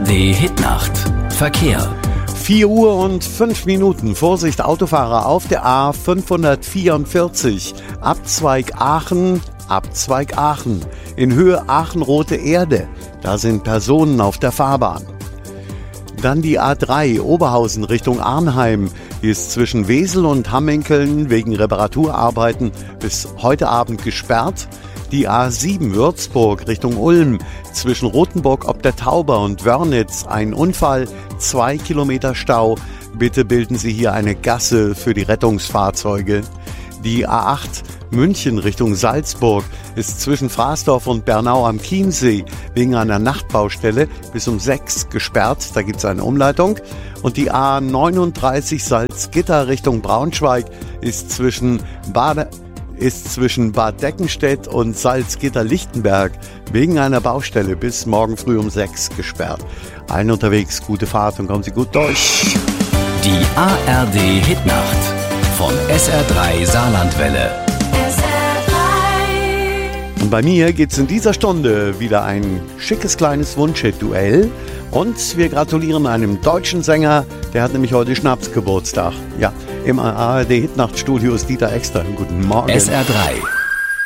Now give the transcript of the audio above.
ARD Hitnacht. Verkehr. 4 Uhr und 5 Minuten. Vorsicht, Autofahrer auf der A544. Abzweig Aachen. In Höhe Aachen-Rote Erde. Da sind Personen auf der Fahrbahn. Dann die A3 Oberhausen Richtung Arnheim. Die ist zwischen Wesel und Hamminkeln wegen Reparaturarbeiten bis heute Abend gesperrt. Die A7 Würzburg Richtung Ulm, zwischen Rothenburg ob der Tauber und Wörnitz ein Unfall, 2 Kilometer Stau. Bitte bilden Sie hier eine Gasse für die Rettungsfahrzeuge. Die A8 München Richtung Salzburg ist zwischen Fraßdorf und Bernau am Chiemsee wegen einer Nachtbaustelle bis um 6 gesperrt. Da gibt es eine Umleitung. Und die A39 Salzgitter Richtung Braunschweig ist zwischen Bad Deckenstedt und Salzgitter-Lichtenberg wegen einer Baustelle bis morgen früh um 6 gesperrt. Allen unterwegs gute Fahrt und kommen Sie gut durch. Die ARD Hitnacht von SR3 Saarlandwelle. Und bei mir geht's in dieser Stunde wieder ein schickes kleines Wunschhit-Duell. Und wir gratulieren einem deutschen Sänger, der hat nämlich heute Schnapsgeburtstag. Ja, im ARD Hitnacht-Studio ist Dieter Exter. Guten Morgen. SR3